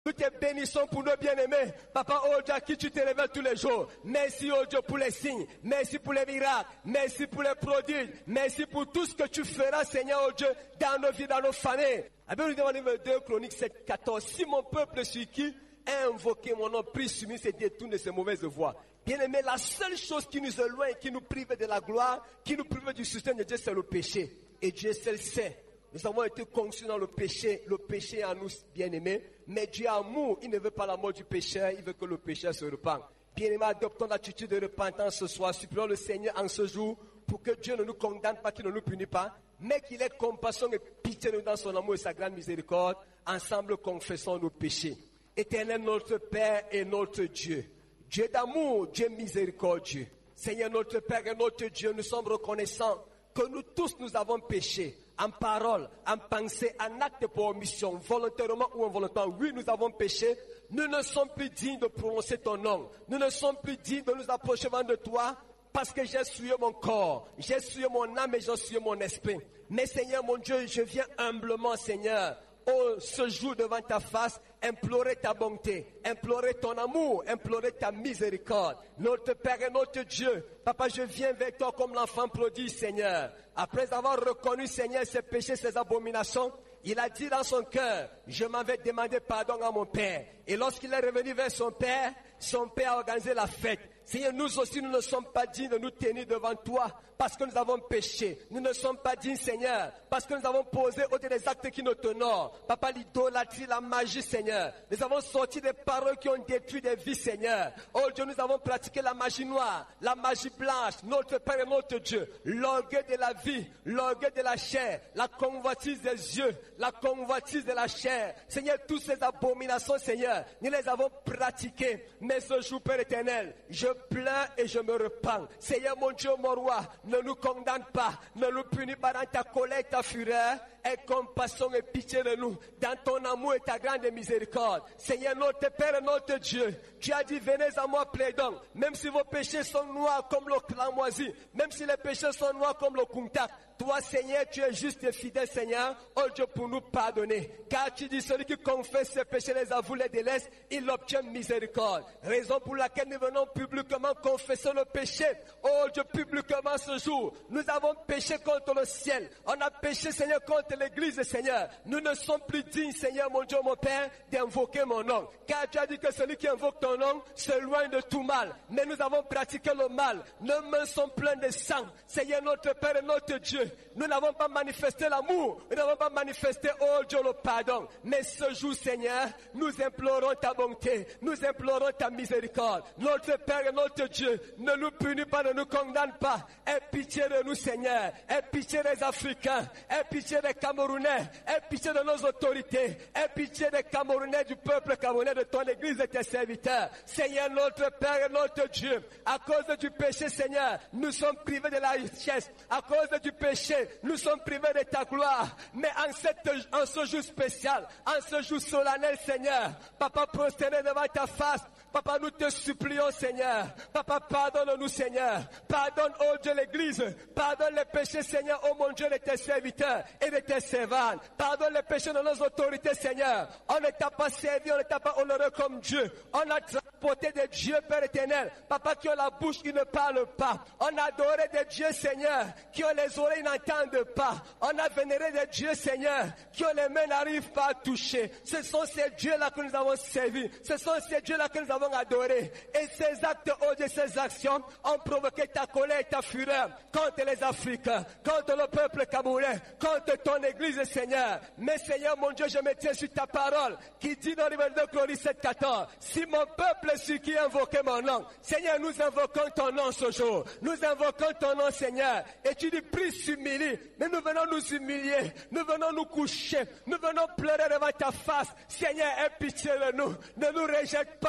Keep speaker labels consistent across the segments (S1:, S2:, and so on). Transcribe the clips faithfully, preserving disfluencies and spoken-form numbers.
S1: Nous te bénissons pour nos bien-aimés. Papa, oh Dieu, à qui tu te révèles tous les jours. Merci, oh Dieu, pour les signes. Merci pour les miracles. Merci pour les prodiges. Merci pour tout ce que tu feras, Seigneur, oh Dieu, dans nos vies, dans nos familles. La Bible nous demande dans deux Chroniques sept, quatorze. Si mon peuple sur qui a invoqué mon nom, prie sur lui, se détourne de ses mauvaises voies. Bien-aimés, la seule chose qui nous éloigne, qui nous prive de la gloire, qui nous prive du soutien de Dieu, c'est le péché. Et Dieu seul sait. Nous avons été conçus dans le péché, le péché en nous, bien-aimés. Mais Dieu amour, il ne veut pas la mort du pécheur, il veut que le pécheur se repente. Bien-aimés, adoptons l'attitude de repentance ce soir. Supplions le Seigneur en ce jour pour que Dieu ne nous condamne pas, qu'il ne nous punisse pas, mais qu'il ait compassion et pitié de nous dans son amour et sa grande miséricorde. Ensemble, confessons nos péchés. Éternel notre Père et notre Dieu, Dieu d'amour, Dieu miséricordieux. Seigneur notre Père et notre Dieu, nous sommes reconnaissants que nous tous nous avons péché. En parole, en pensée, en acte pour omission, volontairement ou involontairement. Oui, nous avons péché. Nous ne sommes plus dignes de prononcer ton nom. Nous ne sommes plus dignes de nous approcher de toi parce que j'ai souillé mon corps, j'ai souillé mon âme et j'ai souillé mon esprit. Mais Seigneur, mon Dieu, je viens humblement, Seigneur, oh, ce jour devant ta face, implorer ta bonté, implorer ton amour, implorer ta miséricorde. Notre Père et notre Dieu, Papa, je viens vers toi comme l'enfant prodigue, Seigneur. Après avoir reconnu, Seigneur, ses péchés, ses abominations, il a dit dans son cœur, je m'avais demandé pardon à mon Père. Et lorsqu'il est revenu vers son Père, son Père a organisé la fête. Seigneur, nous aussi, nous ne sommes pas dignes de nous tenir devant toi parce que nous avons péché. Nous ne sommes pas dignes, Seigneur, parce que nous avons posé au-delà des actes qui nous t'honorent. Papa, l'idolâtrie, la magie, Seigneur. Nous avons sorti des paroles qui ont détruit des vies, Seigneur. Oh Dieu, nous avons pratiqué la magie noire, la magie blanche, notre Père et notre Dieu. L'orgueil de la vie, l'orgueil de la chair, la convoitise des yeux, la convoitise de la chair. Seigneur, toutes ces abominations, Seigneur, nous les avons pratiquées. Mais ce jour, Père éternel, je plains et je me repens. Seigneur, mon Dieu, mon roi, ne nous condamne pas, ne nous punis pas dans ta colère, ta fureur. Aie compassion et pitié de nous, dans ton amour et ta grande miséricorde. Seigneur, notre Père et notre Dieu, tu as dit, venez à moi, plaidons, même si vos péchés sont noirs comme le cramoisi, même si les péchés sont noirs comme le kuntak. Toi, Seigneur, tu es juste et fidèle, Seigneur, oh Dieu, pour nous pardonner. Car tu dis, celui qui confesse ses péchés, les avoue, les délaisse, il obtient miséricorde. Raison pour laquelle nous venons publiquement confesser le péché. Oh Dieu, publiquement ce jour, nous avons péché contre le ciel. On a péché, Seigneur, contre l'église, Seigneur. Nous ne sommes plus dignes, Seigneur, mon Dieu, mon Père, d'invoquer mon nom. Car tu as dit que celui qui invoque ton nom s'éloigne de tout mal. Mais nous avons pratiqué le mal. Nos mains sont pleines de sang. Seigneur, notre Père et notre Dieu, nous n'avons pas manifesté l'amour, nous n'avons pas manifesté, oh Dieu, le pardon. Mais ce jour, Seigneur, nous implorons ta bonté, nous implorons ta miséricorde. Notre Père et notre Dieu, ne nous punis pas, ne nous condamne pas. Aie pitié de nous, Seigneur. Aie pitié des Africains, aie pitié des Camerounais, aie pitié de nos autorités, aie pitié des Camerounais, du peuple camerounais, de ton église et tes serviteurs. Seigneur, notre Père et notre Dieu, à cause du péché, Seigneur, nous sommes privés de la richesse. À cause du péché, nous sommes privés de ta gloire. Mais en, cette, en ce jour spécial, en ce jour solennel, Seigneur, Papa, prosterné devant ta face, Papa, nous te supplions, Seigneur. Papa, pardonne-nous, Seigneur. Pardonne, oh Dieu, l'église. Pardonne les péchés, Seigneur, oh mon Dieu, de tes serviteurs et de tes servantes. Pardonne les péchés de nos autorités, Seigneur. On ne t'a pas servi, on ne t'a pas honoré comme Dieu. On a transporté des dieux, Père éternel. Papa, qui ont la bouche qui ne parle pas. On a adoré des dieux, Seigneur, qui ont les oreilles n'entendent pas. On a vénéré des dieux, Seigneur, qui ont les mains n'arrivent pas à toucher. Ce sont ces dieux-là que nous avons servis. Ce sont ces dieux-là que nous avons adorés. Et ces actes, oh Dieu, ces actions ont provoqué ta colère et ta fureur contre les Africains, contre le peuple camerounais, contre ton église, Seigneur. Mais Seigneur, mon Dieu, je me tiens sur ta parole qui dit dans le livre de Chroniques sept, quatorze, si mon peuple est celui qui invoquait mon nom, Seigneur, nous invoquons ton nom ce jour. Nous invoquons ton nom, Seigneur. Et tu dis, prie, s'humilie. Mais nous venons nous humilier. Nous venons nous coucher. Nous venons pleurer devant ta face. Seigneur, aie pitié de nous. Ne nous rejette pas. Ne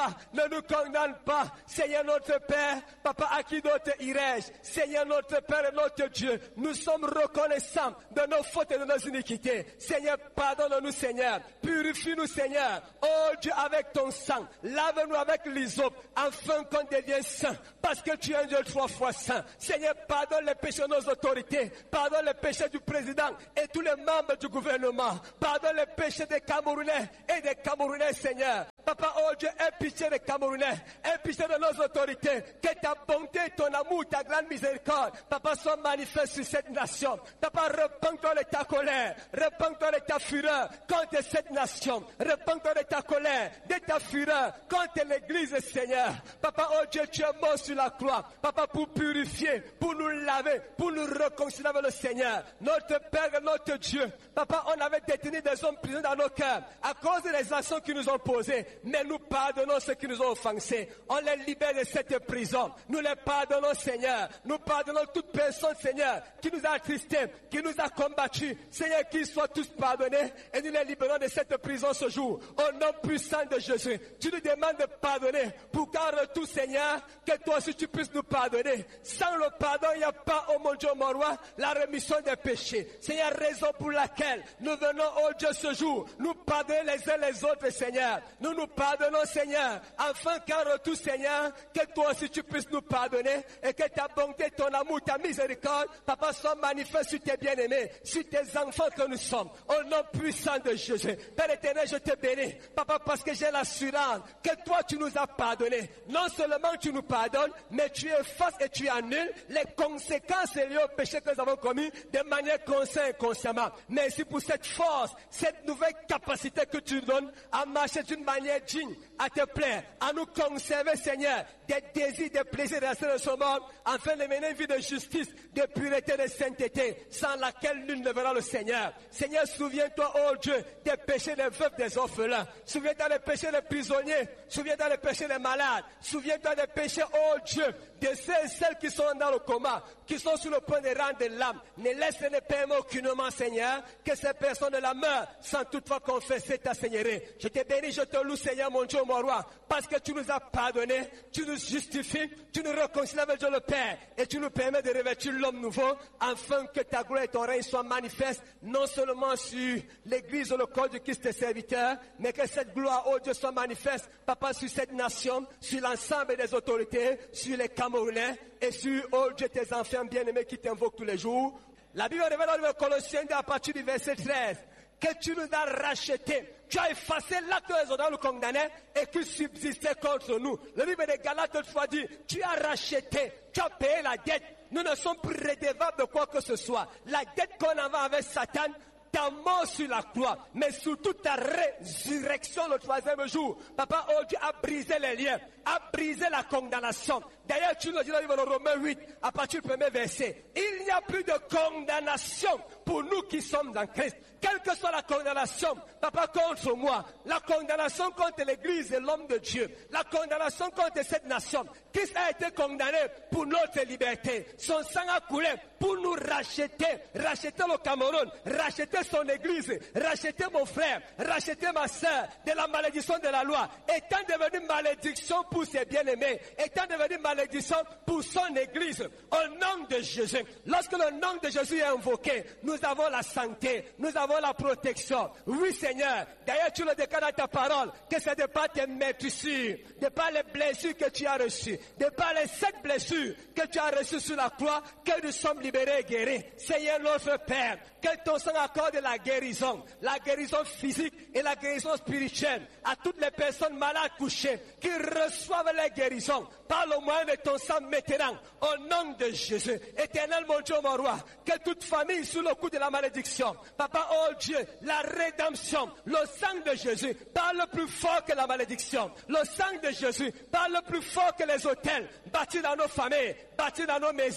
S1: ne nous condamne pas. Seigneur notre Père, Papa, à qui d'autre irais-je? Seigneur notre Père et notre Dieu, nous sommes reconnaissants de nos fautes et de nos iniquités. Seigneur, pardonne-nous, Seigneur. Purifie-nous, Seigneur. Oh Dieu, avec ton sang, lave-nous avec l'hysope, afin qu'on devienne saint, parce que tu es un Dieu trois fois saint. Seigneur, pardonne les péchés de nos autorités, pardonne les péchés du président et tous les membres du gouvernement, pardonne les péchés des Camerounais et des Camerounais, Seigneur. Papa, oh Dieu, aie pitié des Camerounais, aie pitié de nos autorités, que ta bonté, ton amour, ta grande miséricorde, Papa, soit manifeste sur cette nation. Papa, repens-toi de ta colère, repens-toi de ta fureur contre cette nation, repens-toi de ta colère, de ta fureur contre l'église, Seigneur. Papa, oh Dieu, tu es mort sur la croix, Papa, pour purifier, pour nous laver, pour nous réconcilier avec le Seigneur, notre Père et notre Dieu. Papa, on avait détenu des hommes prisonniers dans nos cœurs à cause des actions qui nous ont posées. Mais nous pardonnons ceux qui nous ont offensés. On les libère de cette prison. Nous les pardonnons, Seigneur. Nous pardonnons toute personne, Seigneur, qui nous a attristés, qui nous a combattus. Seigneur, qu'ils soient tous pardonnés et nous les libérons de cette prison ce jour. Au nom puissant de Jésus, tu nous demandes de pardonner pour qu'en retour, Seigneur, que toi aussi tu puisses nous pardonner. Sans le pardon, il n'y a pas, oh mon Dieu, mon roi, la rémission des péchés. Seigneur, raison pour laquelle nous venons, oh Dieu, ce jour, nous pardonner les uns les autres, Seigneur. Nous nous pardonnons, Seigneur, afin qu'en retour, Seigneur, que toi aussi tu puisses nous pardonner et que ta bonté, ton amour, ta miséricorde, Papa, soit manifeste sur tes bien-aimés, sur tes enfants que nous sommes. Au nom puissant de Jésus. Père éternel, je te bénis, Papa, parce que j'ai l'assurance que toi, tu nous as pardonné. Non seulement tu nous pardonnes, mais tu effaces et tu annules les conséquences liées au péché que nous avons commis de manière consciente et consciemment. Merci pour cette force, cette nouvelle capacité que tu nous donnes à marcher d'une manière digne, à te plaire, à nous conserver, Seigneur, des désirs, des plaisirs de ce monde, afin de mener une vie de justice, de pureté, de sainteté, sans laquelle nul ne verra le Seigneur. Seigneur, souviens-toi, oh Dieu, des péchés des veufs, des orphelins. Souviens-toi des péchés des prisonniers. Souviens-toi des péchés des malades. Souviens-toi des péchés, oh Dieu, de ceux et celles qui sont dans le coma, qui sont sur le point de rendre l'âme. Ne laisse ne permettre aucunement, Seigneur, que ces personnes la meurent sans toutefois confesser ta Seigneurie. Je te bénis, je te loue, Seigneur, mon Dieu, mon roi, parce que tu nous as pardonné, tu nous justifies, tu nous réconcilies avec Dieu le Père, et tu nous permets de revêtir l'homme nouveau, afin que ta gloire et ton règne soient manifestes, non seulement sur l'église ou le corps du Christ et serviteur, mais que cette gloire, oh Dieu, soit manifeste, Papa, sur cette nation, sur l'ensemble des autorités, sur les Camerounais, et sur, oh Dieu, tes enfants bien-aimés qui t'invoquent tous les jours. La Bible révèle dans le Colossiens à partir du verset treize, que tu nous as rachetés. Tu as effacé l'acte que les autres nous condamnaient et qui subsistait contre nous. Le livre de Galates autrefois dit, tu as racheté, tu as payé la dette. Nous ne sommes plus redevables de quoi que ce soit. La dette qu'on avait avec Satan, ta mort sur la croix, mais surtout ta résurrection le troisième jour. Papa, oh Dieu, a brisé les liens, a brisé la condamnation. D'ailleurs, tu nous dis dans le livre de Romains huit, à partir du premier verset, il n'y a plus de condamnation pour nous qui sommes en Christ. Quelle que soit la condamnation, Papa, contre moi, la condamnation contre l'Église et l'homme de Dieu, la condamnation contre cette nation, Christ a été condamné pour notre liberté. Son sang a coulé pour nous racheter, racheter le Cameroun, racheter son Église, racheter mon frère, racheter ma soeur de la malédiction de la loi, étant devenu malédiction pour ses bien-aimés, étant devenu malédiction pour son Église. Au nom de Jésus, lorsque le nom de Jésus est invoqué, nous avons la santé, nous avons la protection. Oui, Seigneur. D'ailleurs, tu le déclares dans ta parole, que c'est de par tes meurtrissures, de par les blessures que tu as reçues, de par les sept blessures que tu as reçues sur la croix, que nous sommes libérés et guéris. Seigneur notre Père, que ton sang accorde la guérison, la guérison physique et la guérison spirituelle à toutes les personnes malades couchées, qui reçoivent la guérison par le moyen de ton sang maintenant, au nom de Jésus. Éternel mon Dieu, mon roi, que toute famille sous le coup de la malédiction, Papa, oh Dieu, la rédemption, le sang de Jésus parle plus fort que la malédiction. Le sang de Jésus parle plus fort que les hôtels bâtis dans nos familles, bâtis dans nos maisons,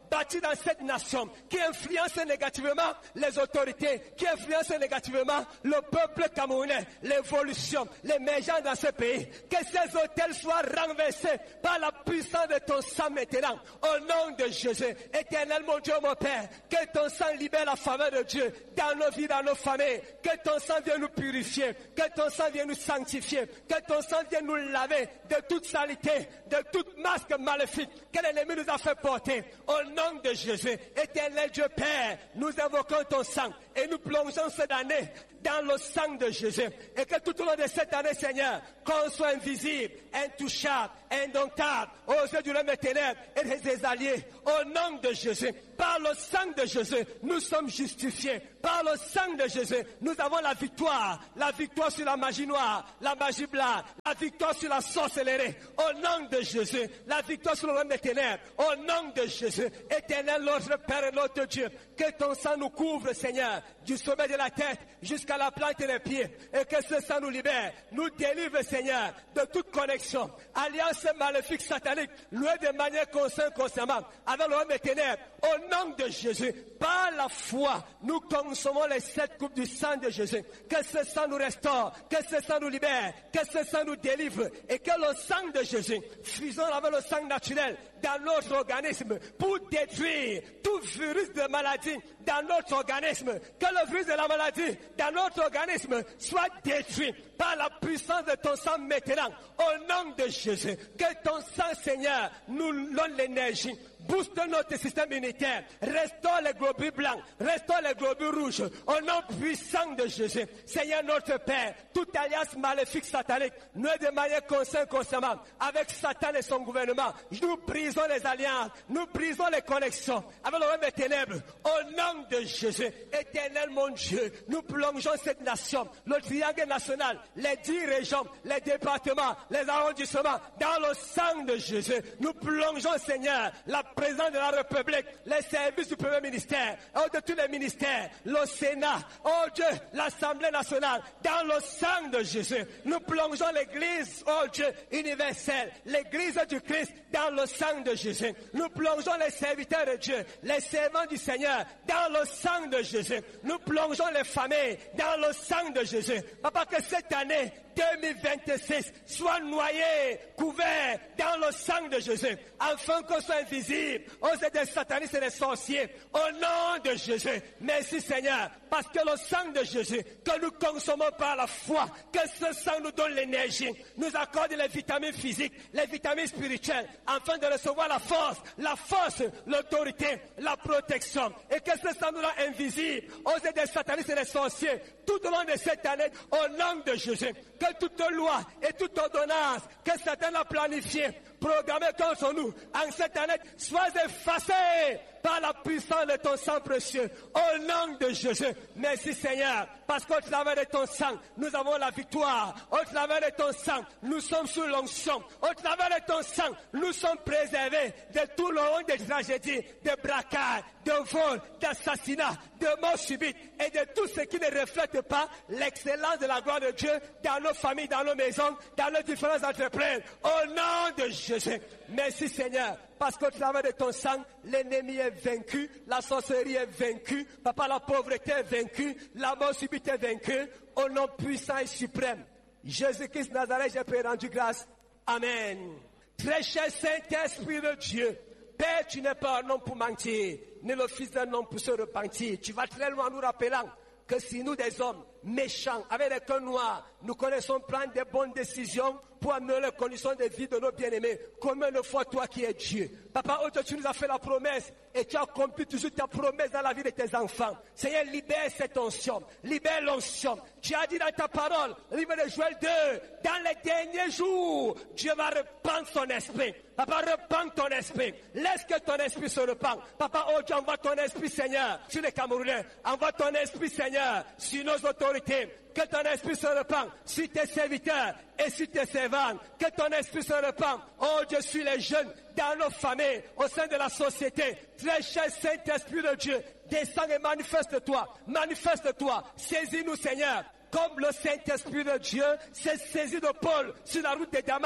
S1: bâti dans cette nation, qui influence négativement les autorités, qui influence négativement le peuple camerounais, l'évolution, l'émergence dans ce pays. Que ces hôtels soient renversés par la puissance de ton sang maintenant. Au nom de Jésus, éternel mon Dieu, mon Père, que ton sang libère la faveur de Dieu dans nos vies, dans nos familles. Que ton sang vienne nous purifier, que ton sang vienne nous sanctifier, que ton sang vienne nous laver de toute saleté, de toute masque maléfique que l'ennemi nous a fait porter. Au nom de Jésus, éternel Dieu Père, nous invoquons ton sang et nous plongeons cette année dans le sang de Jésus. Et que tout au long de cette année, Seigneur, qu'on soit invisible, intouchable, indomptable aux yeux du roi des ténèbres et de ses alliés. Au nom de Jésus, par le sang de Jésus, nous sommes justifiés. Par le sang de Jésus, nous avons la victoire. La victoire sur la magie noire, la magie blanche, la victoire sur la sorcellerie. Au nom de Jésus, la victoire sur le roi des ténèbres. Au nom de Jésus, éternel notre Père et notre Dieu, que ton sang nous couvre, Seigneur, du sommet de la tête jusqu'à la plante des pieds, et que ce sang nous libère, nous délivre, Seigneur, de toute connexion, alliance maléfique satanique, louée de manière constante, constamment, avec le roi des ténèbres. Au nom de Jésus, par la foi, nous consommons les sept coupes du sang de Jésus. Que ce sang nous restaure, que ce sang nous libère, que ce sang nous délivre, et que le sang de Jésus fusionne avec le sang naturel dans notre organisme pour détruire tout virus de maladie dans notre organisme. Que le virus de la maladie dans notre organisme soit détruit par la puissance de ton sang maintenant. Au nom de Jésus, que ton sang, Seigneur, nous donne l'énergie. Booste notre système immunitaire, restaure les globules blancs, restaure les globules rouges, au nom puissant de Jésus. Seigneur notre Père, toute alliance maléfique satanique, nous de manière constante, constamment, avec Satan et son gouvernement, nous brisons les alliances, nous brisons les connexions avec le roi des ténèbres. Au nom de Jésus, éternel mon Dieu, nous plongeons cette nation, le triangle national, les dix régions, les départements, les arrondissements, dans le sang de Jésus. Nous plongeons, Seigneur, la président de la République, les services du premier ministère, oh, de tous les ministères, le Sénat, oh Dieu, l'Assemblée nationale, dans le sang de Jésus. Nous plongeons l'église, oh Dieu, universelle, l'église du Christ, dans le sang de Jésus. Nous plongeons les serviteurs de Dieu, les servants du Seigneur, dans le sang de Jésus. Nous plongeons les familles, dans le sang de Jésus. Papa, que cette année deux mille vingt-six soit noyée, couverte dans le sang de Jésus, afin qu'on soit invisible aux yeux des satanistes et des sorciers. Au nom de Jésus, merci Seigneur, parce que le sang de Jésus, que nous consommons par la foi, que ce sang nous donne l'énergie, nous accorde les vitamines physiques, les vitamines spirituelles, afin de recevoir la force, la force, l'autorité, la protection, et que ce sang nous rend invisible aux yeux des satanistes et des sorciers, tout au long de cette année, au nom de Jésus. Que toute loi et toute ordonnance que Satan a planifiée, programmée contre nous, en cette année, soit effacée par la puissance de ton sang précieux. Au nom de Jésus, merci Seigneur, parce qu'au travers de ton sang, nous avons la victoire. Au travers de ton sang, nous sommes sous l'onction. Au travers de ton sang, nous sommes préservés de tout le monde des tragédies, de braquages, de vols, d'assassinats, de morts subites et de tout ce qui ne reflète pas l'excellence de la gloire de Dieu dans nos familles, dans nos maisons, dans nos différentes entreprises. Au nom de Jésus, merci Seigneur, parce qu'au travers de ton sang, l'ennemi est vaincu, la sorcellerie est vaincue, papa, la pauvreté est vaincue, la mort subite est vaincue, au nom puissant et suprême. Jésus-Christ Nazareth, j'ai pris rendu grâce. Amen. Très cher Saint-Esprit de Dieu, Père, tu n'es pas un homme pour mentir, ni le fils d'un homme pour se repentir. Tu vas très loin en nous rappelant que si nous, des hommes méchants, avec des cœurs noirs, nous connaissons prendre des bonnes décisions pour améliorer les conditions de vie de nos bien-aimés, comme une fois toi qui es Dieu. Papa, aujourd'hui tu nous as fait la promesse et tu as accompli toujours ta promesse dans la vie de tes enfants. Seigneur, libère cette onction, libère l'onction. Tu as dit dans ta parole, livre de Joël deux, dans les derniers jours, Dieu va répandre son esprit. Papa, repends ton esprit. Laisse que ton esprit se répande. Papa, oh Dieu, envoie ton esprit, Seigneur, sur les Camerounais. Envoie ton esprit, Seigneur, sur nos autorités. Que ton esprit se répande sur tes serviteurs et sur tes servantes. Que ton esprit se répande, oh Dieu, sur les jeunes, dans nos familles, au sein de la société. Très cher Saint-Esprit de Dieu, descends et manifeste-toi. Manifeste-toi. Saisis-nous, Seigneur. Comme le Saint-Esprit de Dieu s'est saisi de Paul sur la route de Damas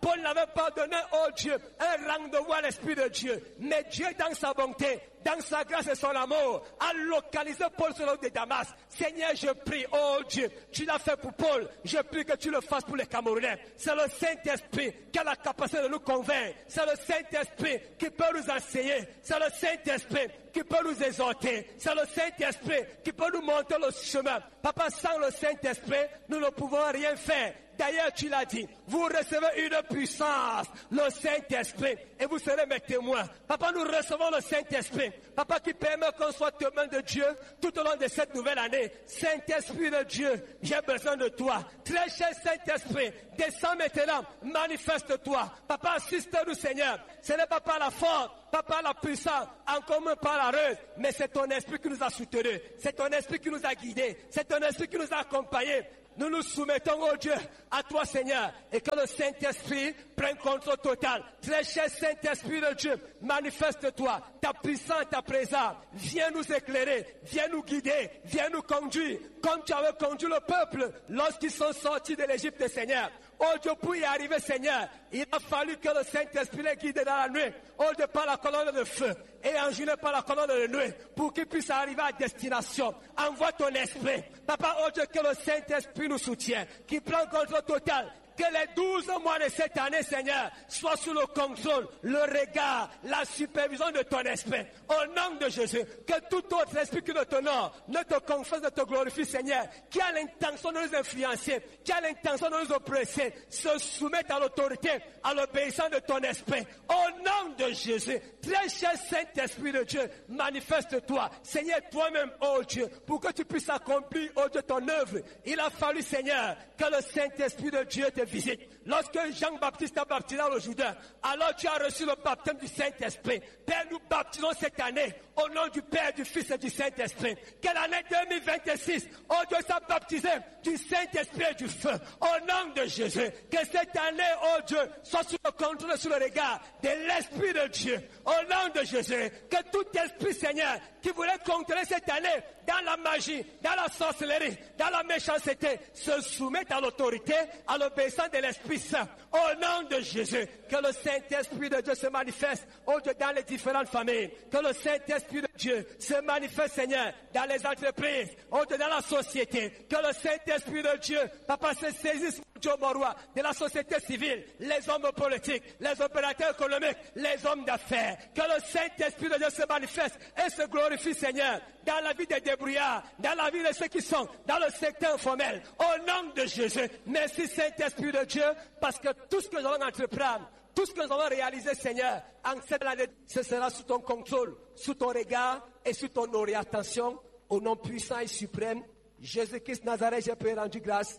S1: Paul n'avait pas donné, oh Dieu, un rang de voix à l'Esprit de Dieu. Mais Dieu, dans sa bonté, dans sa grâce et son amour, a localisé Paul sur le route de Damas. Seigneur, je prie, oh Dieu, tu l'as fait pour Paul, je prie que tu le fasses pour les Camerounais. C'est le Saint-Esprit qui a la capacité de nous convaincre. C'est le Saint-Esprit qui peut nous enseigner. C'est le Saint-Esprit qui peut nous exhorter. C'est le Saint-Esprit qui peut nous montrer le chemin. Papa, sans le Saint-Esprit, nous ne pouvons rien faire. D'ailleurs, tu l'as dit, vous recevez une puissance, le Saint-Esprit, et vous serez mes témoins. Papa, nous recevons le Saint-Esprit. Papa, qui permet qu'on soit témoin de Dieu tout au long de cette nouvelle année. Saint-Esprit de Dieu, j'ai besoin de toi. Très cher Saint-Esprit, descends maintenant, manifeste-toi. Papa, assiste-nous, Seigneur. Ce n'est pas par la force, pas par la puissance, encore moins par la ruse, mais c'est ton esprit qui nous a soutenus. C'est ton esprit qui nous a guidés. C'est ton esprit qui nous a accompagnés. Nous nous soumettons, oh Dieu, à toi, Seigneur, et que le Saint-Esprit prenne contrôle total. Très cher Saint-Esprit de Dieu, manifeste-toi, ta puissance, ta présence. Viens nous éclairer, viens nous guider, viens nous conduire, comme tu avais conduit le peuple lorsqu'ils sont sortis de l'Égypte, Seigneur. Oh Dieu, pour y arriver, Seigneur, il a fallu que le Saint-Esprit les guide dans la nuit. Oh Dieu, par la colonne de feu et enjoué par la colonne de nuit pour qu'ils puissent arriver à destination. Envoie ton esprit. Papa, oh Dieu, que le Saint-Esprit nous soutienne, qui prend contrôle total. Que les douze mois de cette année, Seigneur, soient sous le contrôle, le regard, la supervision de ton esprit. Au nom de Jésus, que tout autre esprit qui ne t'honore, ne te confesse, ne te glorifie, Seigneur, qui a l'intention de nous influencer, qui a l'intention de nous oppresser, se soumette à l'autorité, à l'obéissance de ton esprit. Au nom de Jésus, très cher Saint-Esprit de Dieu, manifeste-toi, Seigneur, toi-même, oh Dieu, pour que tu puisses accomplir, oh Dieu, ton œuvre. Il a fallu, Seigneur, que le Saint-Esprit de Dieu te visite. Lorsque Jean-Baptiste a baptisé dans le Jourdain, alors tu as reçu le baptême du Saint-Esprit. Père, nous baptisons cette année au nom du Père, du Fils et du Saint-Esprit. Que l'année deux mille vingt-six, oh Dieu, soit baptisé du Saint-Esprit et du feu. Au nom de Jésus, que cette année, oh Dieu, soit sous le contrôle, sous le regard de l'Esprit de Dieu. Au nom de Jésus, que tout esprit, Seigneur, qui voulait contrôler cette année dans la magie, dans la sorcellerie, dans la méchanceté, se soumette à l'autorité, à l'obéissance de l'Esprit Saint. Au nom de Jésus, que le Saint-Esprit de Dieu se manifeste, oh Dieu, dans les différentes familles. Que le Saint-Esprit de Dieu se manifeste, Seigneur, dans les entreprises, oh Dieu, dans la société. Que le Saint-Esprit de Dieu, Papa, se saisisse, Dieu, mon roi, de la société civile, les hommes politiques, les opérateurs économiques, les hommes d'affaires. Que le Saint-Esprit de Dieu se manifeste et se glorifie, Seigneur, dans la vie des débrouillards, dans la vie de ceux qui sont dans le secteur informel. Au nom de Jésus, merci Saint-Esprit de Dieu, parce que tout ce que nous allons entreprendre, tout ce que nous allons réaliser, Seigneur, en cette année, ce sera sous ton contrôle, sous ton regard et sous ton orientation. Au nom puissant et suprême, Jésus-Christ Nazareth, j'ai prié, rendu grâce.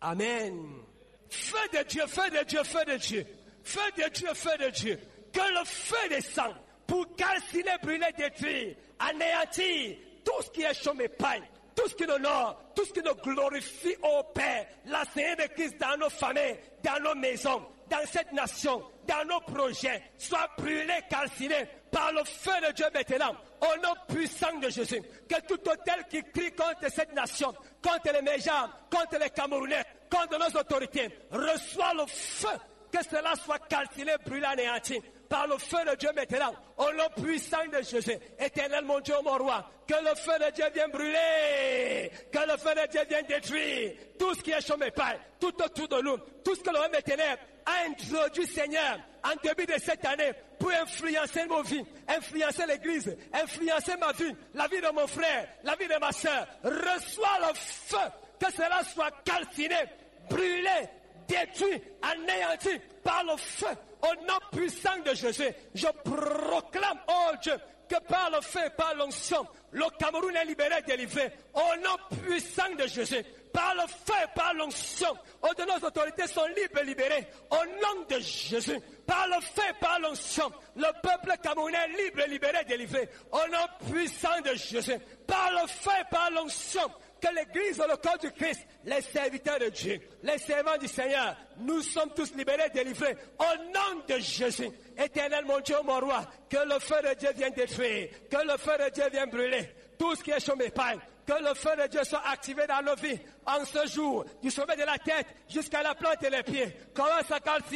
S1: Amen. Feu de Dieu, feu de Dieu, feu de Dieu, feu de Dieu, feu de Dieu. Que le feu descende pour calciner, brûler, détruire, anéantir tout ce qui est chôme et paille, tout ce qui nous honore, tout ce qui nous glorifie au Père, la Seigneur de Christ dans nos familles, dans nos maisons, dans cette nation, dans nos projets, soit brûlé, calciné par le feu de Dieu maintenant, au nom puissant de Jésus. Que tout hôtel qui crie contre cette nation, contre les méchants, contre les Camerounais, contre nos autorités, reçoit le feu, que cela soit calciné, brûlé, anéanti par le feu de Dieu maintenant, au nom puissant de Jésus. Éternel mon Dieu, mon roi, que le feu de Dieu vienne brûler, que le feu de Dieu vienne détruire tout ce qui est chômé paille, tout autour de nous, tout ce que le homme ténèbres a introduit, Seigneur, en début de cette année, pour influencer nos vies, influencer l'église, influencer ma vie, la vie de mon frère, la vie de ma soeur. Reçois le feu, que cela soit calciné, brûlé, détruit, anéanti par le feu. Au nom puissant de Jésus, je proclame, oh Dieu, que par le feu et par l'onction, le Cameroun est libéré, délivré. Au nom puissant de Jésus, par le feu et par l'onction, oh Dieu, nos autorités sont libres et libérées. Au nom de Jésus, par le feu et par l'onction, le peuple camerounais est libre et libéré, délivré. Au nom puissant de Jésus, par le feu et par l'onction, que l'église, le corps du Christ, les serviteurs de Dieu, les servants du Seigneur, nous sommes tous libérés, délivrés. Au nom de Jésus, éternel mon Dieu, mon roi, que le feu de Dieu vienne détruire, que le feu de Dieu vienne brûler tout ce qui est chômé paille, que le feu de Dieu soit activé dans nos vies en ce jour, du sommet de la tête jusqu'à la plante des pieds. Commence à calciner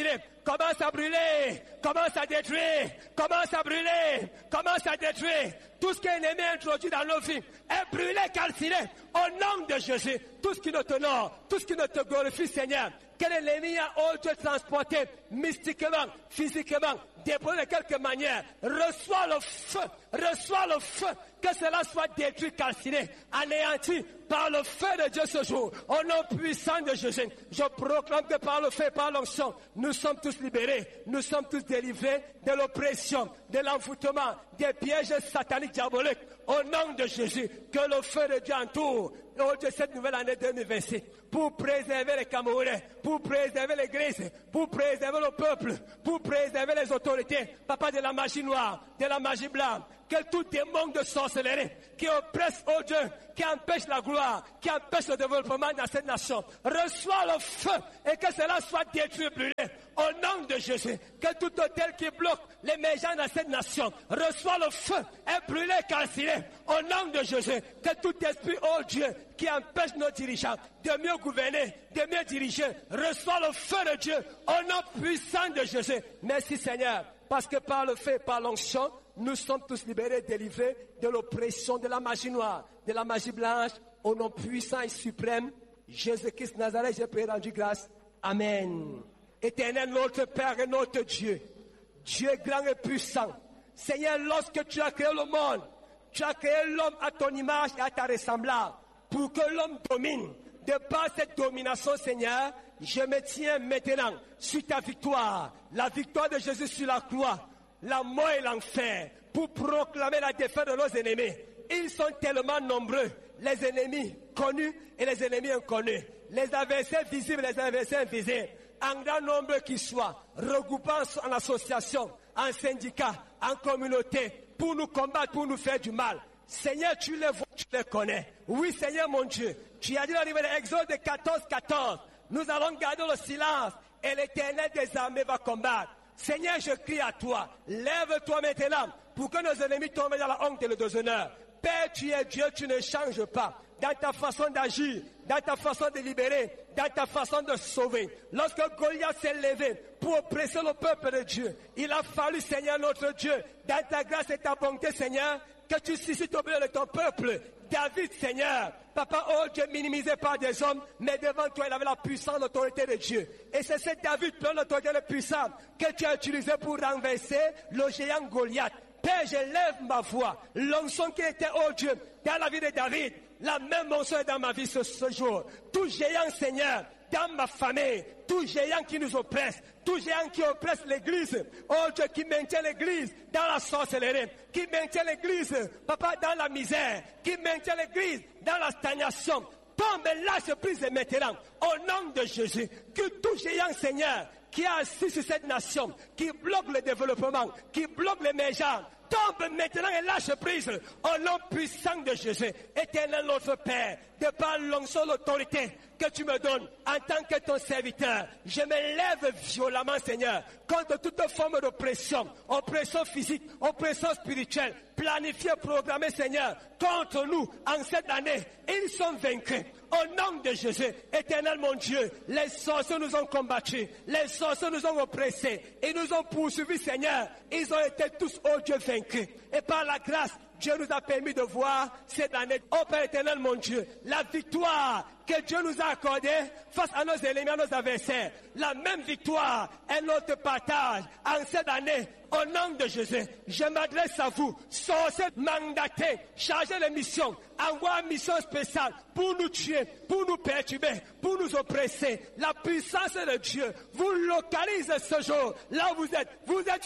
S1: commence à brûler, commence à détruire, commence à brûler, commence à détruire. Tout ce qui est ennemi introduit dans nos vies est brûlé, calciné, au nom de Jésus. Tout ce qui ne t'honore, tout ce qui ne te glorifie, Seigneur, que l'ennemi a, oh Dieu, transporté mystiquement, physiquement, déposé de quelque manière, reçois le feu, reçois le feu, que cela soit détruit, calciné, anéanti par le feu de Dieu ce jour. Au nom puissant de Jésus, je proclame que par le feu et par l'onction, nous sommes tous libérés, nous sommes tous délivrés de l'oppression, de l'envoûtement, des pièges sataniques diaboliques. Au nom de Jésus, que le feu de Dieu entoure, oh Dieu, cette nouvelle année deux mille vingt-six, pour préserver les Camerounais, pour préserver l'Église, pour préserver le peuple, pour préserver les autorités, papa, de la magie noire, de la magie blanche, que tout démon de sorcellerie qui oppresse, oh Dieu, qui empêche la gloire, qui empêche le développement dans cette nation, reçoit le feu et que cela soit détruit, brûlé. Au nom de Jésus, que tout hôtel qui bloque l'émergence dans cette nation reçoit le feu et brûlé, calciné. Au nom de Jésus, que tout esprit, oh Dieu, qui empêche nos dirigeants de mieux gouverner, de mieux diriger, reçoit le feu de Dieu. Au nom puissant de Jésus. Merci Seigneur, parce que par le feu et par l'onction, nous sommes tous libérés, délivrés de l'oppression de la magie noire, de la magie blanche. Au nom puissant et suprême, Jésus-Christ Nazareth, j'ai prié, rendu grâce. Amen. Éternel, notre Père et notre Dieu, Dieu grand et puissant. Seigneur, lorsque tu as créé le monde, tu as créé l'homme à ton image et à ta ressemblance pour que l'homme domine. De par cette domination, Seigneur, je me tiens maintenant sur ta victoire, la victoire de Jésus sur la croix, la mort et l'enfer, pour proclamer la défaite de nos ennemis. Ils sont tellement nombreux, les ennemis connus et les ennemis inconnus, les adversaires visibles et les adversaires invisibles, en grand nombre qu'ils soient, regroupant en association, en syndicat, en communauté, pour nous combattre, pour nous faire du mal. Seigneur, tu les vois, tu les connais. Oui, Seigneur mon Dieu, tu as dit dans l'Exode quatorze, quatorze, nous allons garder le silence et l'Éternel des armées va combattre. Seigneur, je crie à toi, lève-toi maintenant pour que nos ennemis tombent dans la honte et le déshonneur. Père, tu es Dieu, tu ne changes pas dans ta façon d'agir, dans ta façon de libérer, dans ta façon de sauver. Lorsque Goliath s'est levé pour oppresser le peuple de Dieu, il a fallu, Seigneur notre Dieu, dans ta grâce et ta bonté, Seigneur, que tu suscites au milieu de ton peuple David, Seigneur. Papa, oh Dieu, minimisé par des hommes, mais devant toi, il avait la puissance, l'autorité de Dieu. Et c'est ce David, plein d'autorité et de puissance, que tu as utilisé pour renverser le géant Goliath. Père, je lève ma voix. L'onction qui était, oh Dieu, dans la vie de David, la même onction est dans ma vie ce, ce jour. Tout géant, Seigneur, dans ma famille, tout géant qui nous oppresse, tout géant qui oppresse l'église, oh Dieu, qui maintient l'église dans la sorcellerie, qui maintient l'église, papa, dans la misère, qui maintient l'église dans la stagnation, tombe et lâche prise maintenant, au nom de Jésus, que tout géant, Seigneur, qui est assis sur cette nation, qui bloque le développement, qui bloque l'émergence, tombe maintenant et lâche prise au nom puissant de Jésus. Éternel notre Père, de par l'onction, l'autorité que tu me donnes en tant que ton serviteur, je me lève violemment, Seigneur, contre toute forme d'oppression, oppression physique, oppression spirituelle, planifiée, programmée, Seigneur, contre nous en cette année. Ils sont vaincus. Au nom de Jésus, éternel mon Dieu, les sorciers nous ont combattus, les sorciers nous ont oppressés, ils nous ont poursuivis, Seigneur. Ils ont été tous, oh Dieu, vaincus. Et par la grâce, Dieu nous a permis de voir cette année, oh Père éternel mon Dieu, la victoire que Dieu nous a accordée face à nos ennemis, à nos adversaires. La même victoire est notre partage en cette année. Au nom de Jésus, je m'adresse à vous, sorciers mandatés, chargés de mission, envoie une mission spéciale pour nous tuer, pour nous perturber, pour nous oppresser. La puissance de Dieu vous localise ce jour, là où vous êtes. Vous êtes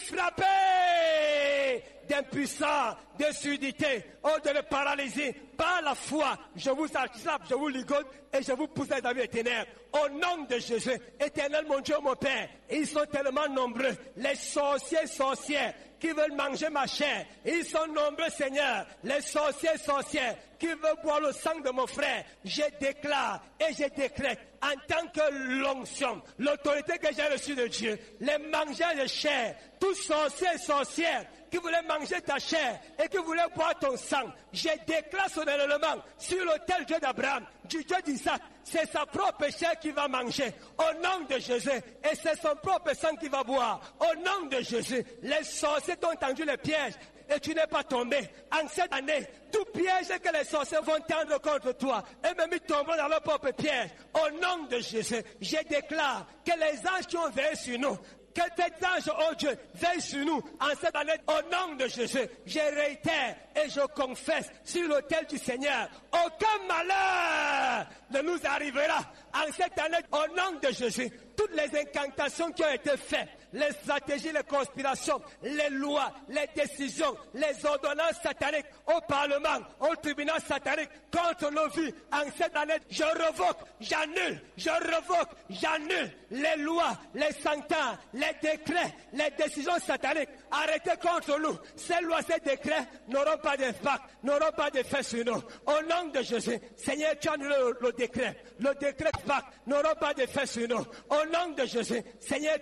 S1: frappés d'impuissance, de surdité, ou de paralysie. Par la foi, je vous attrape, je vous ligote et je vous pousse dans les ténèbres. Au nom de Jésus, éternel mon Dieu, mon Père, ils sont tellement nombreux, les sorciers, sorcières, qui veulent manger ma chair. Ils sont nombreux, Seigneur, les sorciers, sorcières, qui veut boire le sang de mon frère, je déclare et je décrète en tant que l'onction, l'autorité que j'ai reçue de Dieu, les mangeurs de chair, tous sorciers et sorcières qui voulaient manger ta chair et qui voulaient boire ton sang, je déclare solennellement sur l'autel Dieu d'Abraham, du Dieu d'Isaac, c'est sa propre chair qui va manger au nom de Jésus et c'est son propre sang qui va boire au nom de Jésus. Les sorciers t'ont tendu les pièges et tu n'es pas tombé. En cette année, tout piège que les sorciers vont tendre contre toi, et même ils tomberont dans leur propre piège. Au nom de Jésus, je déclare que les anges qui ont veillé sur nous, que cet ange, oh Dieu, veille sur nous en cette année, au nom de Jésus. Je réitère et je confesse sur l'autel du Seigneur, aucun malheur ne nous arrivera en cette année, au nom de Jésus. Toutes les incantations qui ont été faites, les stratégies, les conspirations, les lois, les décisions, les ordonnances sataniques au Parlement, au tribunal satanique contre nos vies en cette année, je revoque, j'annule, je revoque, j'annule les lois, les sentences, les décrets, les décisions sataniques arrêtées contre nous. Ces lois, ces décrets n'auront pas d'impact, n'auront pas d'effet sur nous. Au nom de Jésus, Seigneur, tu as annulé le, le décret, le décret pacte n'auront pas d'effet sur nous. Au nom de Jésus, Seigneur,